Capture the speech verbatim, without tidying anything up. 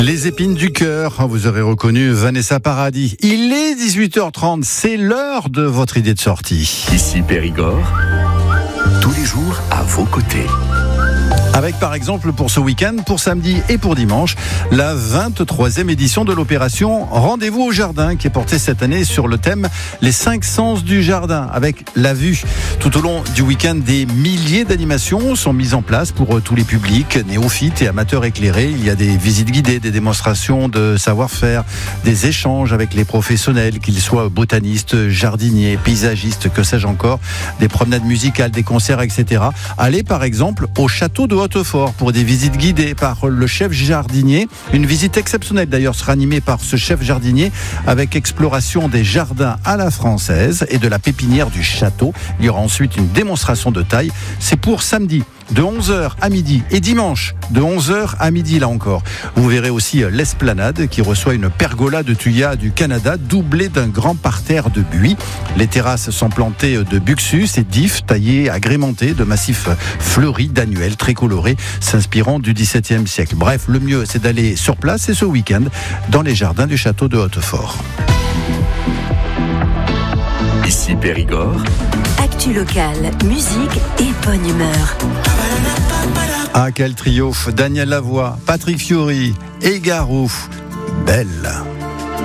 Les épines du cœur, vous aurez reconnu Vanessa Paradis. Il est dix-huit heures trente, c'est l'heure de votre idée de sortie. Ici Périgord, tous les jours à vos côtés. Avec par exemple pour ce week-end, pour samedi et pour dimanche, la vingt-troisième édition de l'opération Rendez-vous au jardin qui est portée cette année sur le thème Les cinq sens du jardin avec la vue. Tout au long du week-end, des milliers d'animations sont mises en place pour tous les publics, néophytes et amateurs éclairés. Il y a des visites guidées, des démonstrations de savoir-faire, des échanges avec les professionnels, qu'ils soient botanistes, jardiniers, paysagistes, que sais-je encore, des promenades musicales, des concerts, et cetera. Allez par exemple au château de Hautefort pour des visites guidées par le chef jardinier. Une visite exceptionnelle d'ailleurs sera animée par ce chef jardinier avec exploration des jardins à la française et de la pépinière du château. Il y aura ensuite une démonstration de taille. C'est pour samedi de onze heures à midi et dimanche de onze heures à midi là encore. Vous verrez aussi l'Esplanade qui reçoit une pergola de thuya du Canada doublée d'un grand parterre de buis. Les terrasses sont plantées de buxus et d'ifs taillés, agrémentés de massifs fleuris d'annuels très colorés s'inspirant du dix-septième siècle. Bref, le mieux c'est d'aller sur place et ce week-end dans les jardins du château de Hautefort. Ici Périgord. Actu locale, musique et bonne humeur. Ah, quel trio! Daniel Lavoie, Patrick Fiori et Garou. Belle.